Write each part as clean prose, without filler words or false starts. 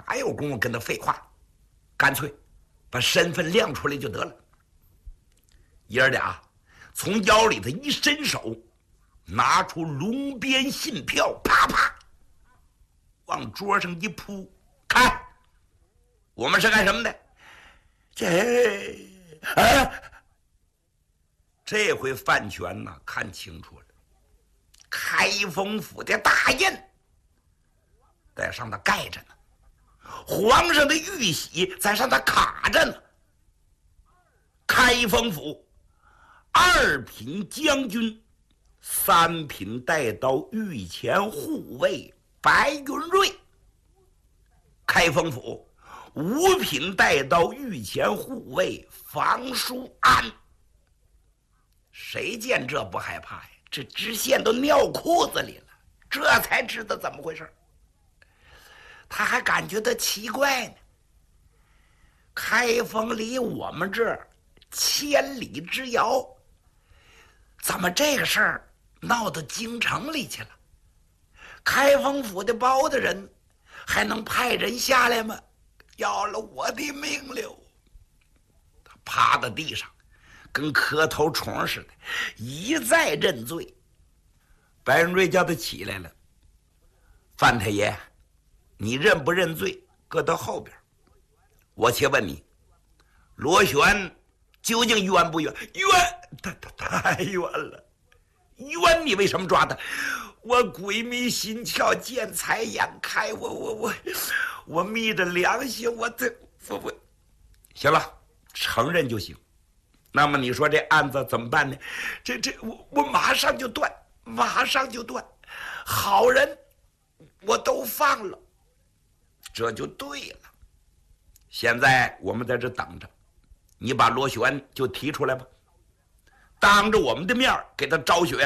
哪有功夫跟他废话？干脆把身份亮出来就得了。爷儿俩从腰里头一伸手，拿出龙边信票，啪啪往桌上一铺，看，我们是干什么的？这回范全呢看清楚了，开封府的大印在上头盖着呢，皇上的玉玺在上头卡着呢。开封府2品将军3品带刀御前护卫白云瑞，开封府5品带刀御前护卫房叔安。谁见这不害怕呀？这知县都尿裤子里了，这才知道怎么回事。他还感觉到奇怪呢。开封离我们这儿千里之遥，怎么这个事儿闹到京城里去了？开封府的包大人还能派人下来吗？要了我的命了！他趴在地上，跟磕头虫似的，一再认罪。白云瑞叫他起来了。范太爷，你认不认罪搁到后边，我且问你，罗旋究竟冤不冤？冤，他太冤了。冤，你为什么抓他？我鬼迷心窍，见财眼开，我昧着良心，我行了，承认就行。那么你说这案子怎么办呢？我马上就断，马上就断，好人我都放了，这就对了。现在我们在这等着，你把罗旋就提出来吧，当着我们的面给他昭雪。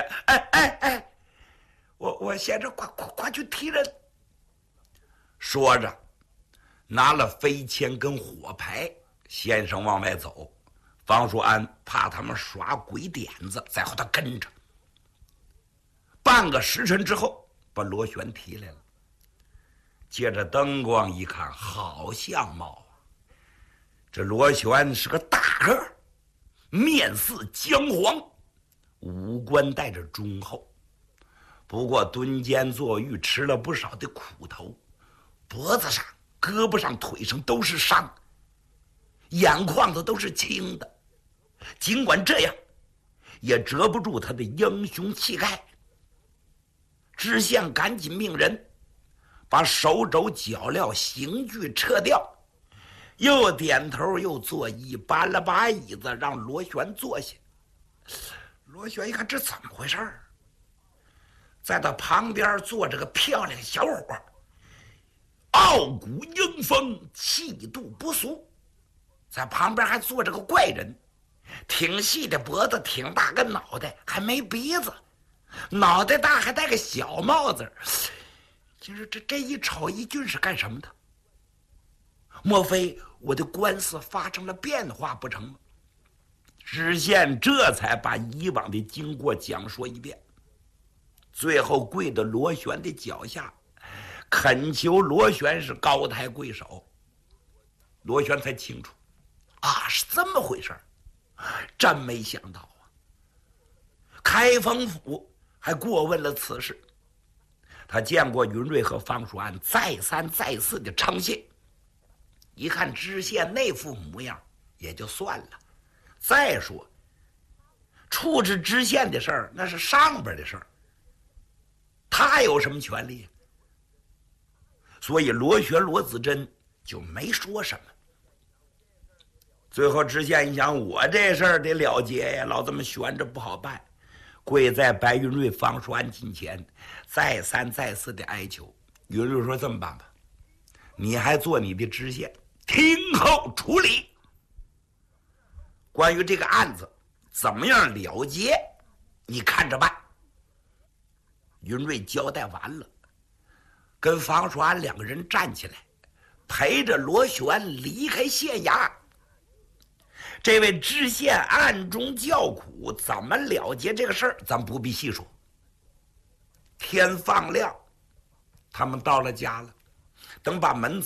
我先生快去提人。说着拿了飞签跟火牌，先生往外走。方叔安怕他们耍鬼点子，在后头跟着。半个时辰之后，把罗旋提来了。借着灯光一看，好相貌啊！这罗旋是个大个儿，面似姜黄，五官带着忠厚。不过蹲监坐狱吃了不少的苦头，脖子上、胳膊上、腿上都是伤，眼眶子都是青的。尽管这样，也遮不住他的英雄气概。知县赶紧命人把手肘脚镣刑具撤掉，又点头又作揖，搬了把椅子让罗旋坐下。罗旋一看这怎么回事儿，在他旁边坐着个漂亮小伙，傲骨英风，气度不俗。在旁边还坐着个怪人，挺细的脖子，挺大个脑袋，还没鼻子，脑袋大还戴个小帽子。就是这一瞅一俊是干什么的？莫非我的官司发生了变化不成吗？知县这才把以往的经过讲说一遍，最后跪到罗旋的脚下，恳求罗旋是高抬贵手。罗旋才清楚啊，是这么回事儿，真没想到啊！开封府还过问了此事，他见过云瑞和方叔安再三再四的称谢，一看知县那副模样也就算了。再说处置知县的事儿那是上边的事儿，他有什么权利？所以罗旋、罗子珍就没说什么。最后知县一想，我这事儿得了结呀，老这么悬着不好办，跪在白云瑞、方叔安近前，再三再四的哀求。云瑞说：“这么办吧，你还做你的知县，听候处理。关于这个案子怎么样了结，你看着办。”云瑞交代完了，跟方叔安两个人站起来，陪着罗旋离开县衙。这位知县暗中叫苦，怎么了结这个事儿，咱不必细说。天放亮，他们到了家了，等把门